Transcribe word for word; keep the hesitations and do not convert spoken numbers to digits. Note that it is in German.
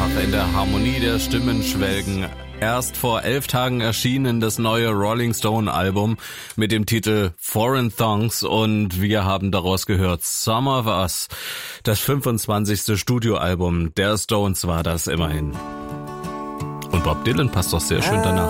darf in der Harmonie der Stimmen schwelgen. Erst vor elf Tagen erschienen das neue Rolling Stone Album mit dem Titel Foreign Thongs und wir haben daraus gehört Some of Us. Das fünfundzwanzigste Studioalbum der Stones war das immerhin. Und Bob Dylan passt doch sehr schön danach.